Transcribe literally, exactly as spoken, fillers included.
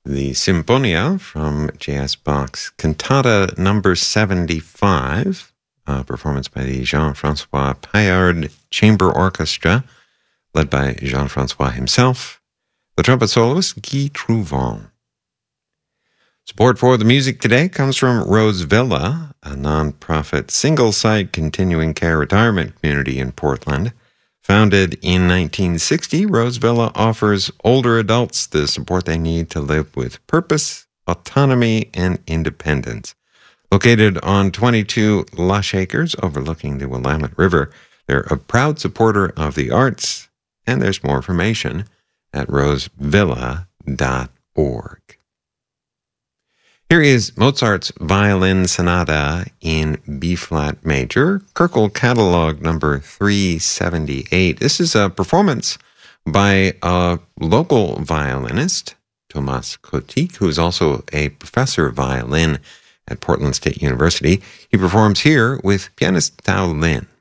the Sinfonia from J S Bach's Cantata number seventy-five, a performance by the Jean-Francois Paillard Chamber Orchestra, led by Jean-Francois himself. The trumpet soloist, Guy Trouvant. Support for the music today comes from Rose Villa, a nonprofit single-site continuing care retirement community in Portland. Founded in nineteen sixty, Rose Villa offers older adults the support they need to live with purpose, autonomy, and independence. Located on twenty-two lush acres overlooking the Willamette River, they're a proud supporter of the arts, and there's more information at rosevilla dot org. Here is Mozart's Violin Sonata in B-flat major, Köchel Catalog number three seventy-eight. This is a performance by a local violinist, Thomas Kotik, who is also a professor of violin at Portland State University. He performs here with pianist Tao Lin.